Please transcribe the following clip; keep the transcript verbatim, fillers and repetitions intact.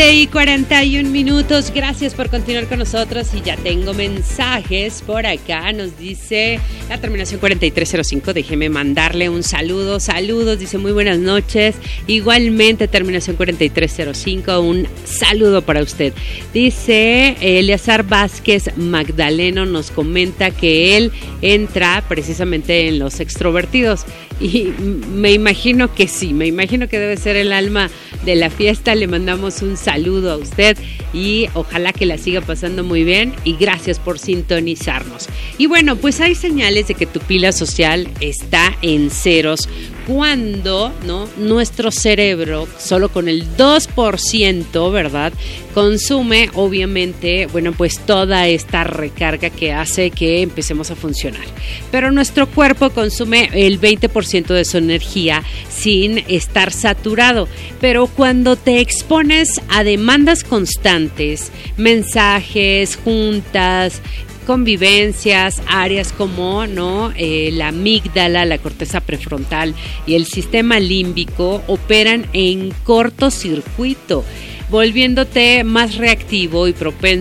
Y cuarenta y un minutos, gracias por continuar con nosotros y ya tengo mensajes por acá, nos dice la terminación cuarenta y tres cero cinco, déjeme mandarle un saludo, saludos, dice muy buenas noches, igualmente terminación cuarenta y tres cero cinco, un saludo para usted, dice Eleazar Vázquez Magdaleno, nos comenta que él entra precisamente en los extrovertidos y me imagino que sí, me imagino que debe ser el alma de la fiesta, le mandamos un saludo a usted y ojalá que la siga pasando muy bien y gracias por sintonizarnos. Y bueno, pues hay señales de que tu pila social está en ceros cuando, ¿no?, nuestro cerebro, solo con el dos por ciento, ¿verdad?, consume, obviamente, bueno, pues toda esta recarga que hace que empecemos a funcionar. Pero nuestro cuerpo consume el veinte por ciento de su energía sin estar saturado. Pero cuando te expones a demandas constantes, mensajes, juntas, convivencias, áreas como no eh, la amígdala, la corteza prefrontal y el sistema límbico operan en cortocircuito, volviéndote más reactivo y propenso